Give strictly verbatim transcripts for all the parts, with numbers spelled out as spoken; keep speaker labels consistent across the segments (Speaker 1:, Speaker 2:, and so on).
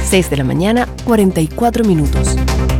Speaker 1: seis de la mañana, cuarenta y cuatro minutos.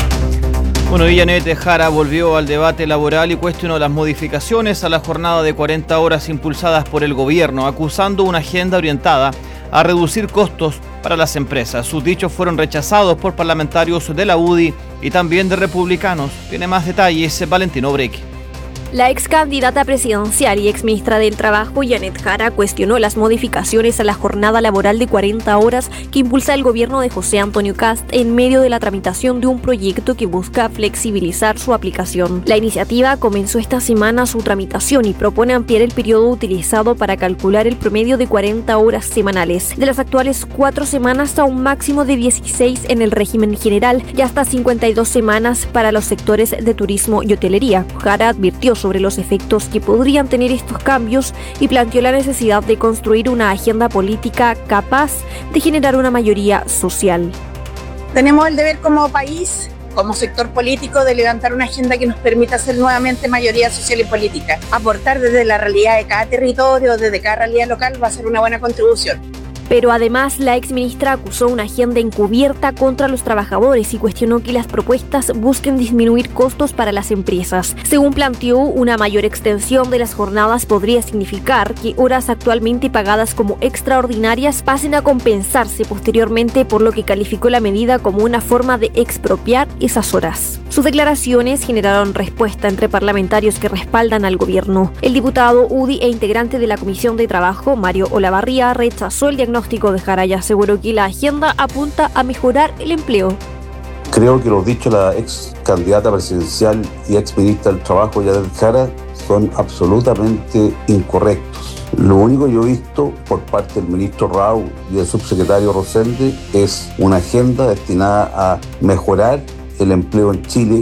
Speaker 2: Bueno, y Janet Jara volvió al debate laboral y cuestionó las modificaciones a la jornada de cuarenta horas impulsadas por el gobierno, acusando una agenda orientada a reducir costos para las empresas. Sus dichos fueron rechazados por parlamentarios de la U D I y también de republicanos. Tiene más detalles Valentino Breque.
Speaker 3: La ex candidata presidencial y ex ministra del Trabajo, Janet Jara, cuestionó las modificaciones a la jornada laboral de cuarenta horas que impulsa el gobierno de José Antonio Kast en medio de la tramitación de un proyecto que busca flexibilizar su aplicación. La iniciativa comenzó esta semana su tramitación y propone ampliar el periodo utilizado para calcular el promedio de cuarenta horas semanales, de las actuales cuatro semanas a un máximo de dieciséis en el régimen general y hasta cincuenta y dos semanas para los sectores de turismo y hotelería. Jara advirtió sobre los efectos que podrían tener estos cambios y planteó la necesidad de construir una agenda política capaz de generar una mayoría social.
Speaker 4: Tenemos el deber como país, como sector político, de levantar una agenda que nos permita ser nuevamente mayoría social y política. Aportar desde la realidad de cada territorio, desde cada realidad local, va a ser una buena contribución.
Speaker 3: Pero además, la exministra acusó una agenda encubierta contra los trabajadores y cuestionó que las propuestas busquen disminuir costos para las empresas. Según planteó, una mayor extensión de las jornadas podría significar que horas actualmente pagadas como extraordinarias pasen a compensarse posteriormente, por lo que calificó la medida como una forma de expropiar esas horas. Sus declaraciones generaron respuesta entre parlamentarios que respaldan al gobierno. El diputado U D I e integrante de la Comisión de Trabajo, Mario Olavarría, rechazó el diagnóstico de Jara y aseguró que la agenda apunta a mejorar el empleo.
Speaker 5: Creo que los dichos de la ex candidata presidencial y ex ministra del Trabajo, Janet Jara, son absolutamente incorrectos. Lo único que yo he visto por parte del ministro Rau y del subsecretario Rosende es una agenda destinada a mejorar el empleo en Chile.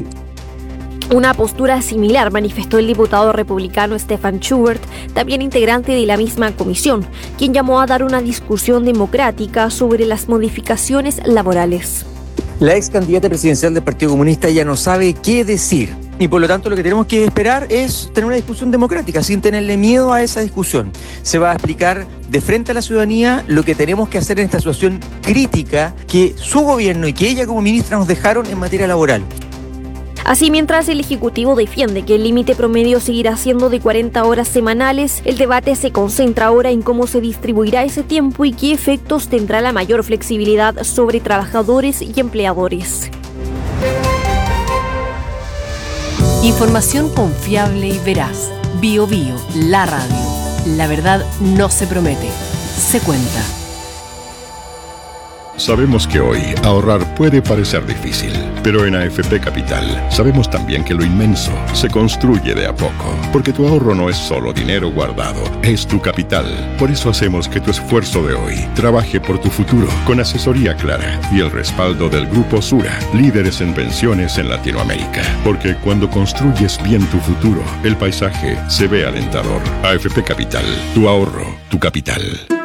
Speaker 3: Una postura similar manifestó el diputado republicano Stefan Schubert, también integrante de la misma comisión, quien llamó a dar una discusión democrática sobre las modificaciones laborales.
Speaker 6: La ex candidata presidencial del Partido Comunista ya no sabe qué decir. Y por lo tanto lo que tenemos que esperar es tener una discusión democrática, sin tenerle miedo a esa discusión. Se va a explicar de frente a la ciudadanía lo que tenemos que hacer en esta situación crítica que su gobierno y que ella como ministra nos dejaron en materia laboral.
Speaker 3: Así, mientras el Ejecutivo defiende que el límite promedio seguirá siendo de cuarenta horas semanales, el debate se concentra ahora en cómo se distribuirá ese tiempo y qué efectos tendrá la mayor flexibilidad sobre trabajadores y empleadores.
Speaker 1: Información confiable y veraz. Bio Bio, la radio. La verdad no se promete, se cuenta.
Speaker 7: Sabemos que hoy ahorrar puede parecer difícil, pero en A F P Capital sabemos también que lo inmenso se construye de a poco, porque tu ahorro no es solo dinero guardado, es tu capital. Por eso hacemos que tu esfuerzo de hoy trabaje por tu futuro, con asesoría clara y el respaldo del Grupo Sura, líderes en pensiones en Latinoamérica. Porque cuando construyes bien tu futuro, el paisaje se ve alentador. A F P Capital, tu ahorro, tu capital.